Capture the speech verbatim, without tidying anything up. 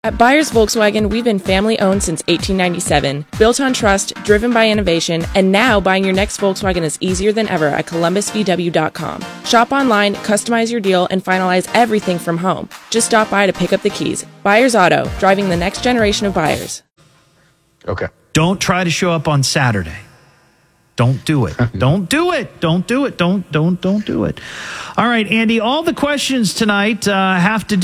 At Byers Volkswagen, we've been family-owned since eighteen ninety-seven, built on trust, driven by innovation, and now buying your next Volkswagen is easier than ever at columbus v w dot com. Shop online, customize your deal, and finalize everything from home. Just stop by to pick up the keys. Byers Auto, driving the next generation of buyers. Okay. Don't try to show up on Saturday. Don't do it. Don't do it. Don't do it. Don't, don't, don't do it. All right, Andy, all the questions tonight uh, have to do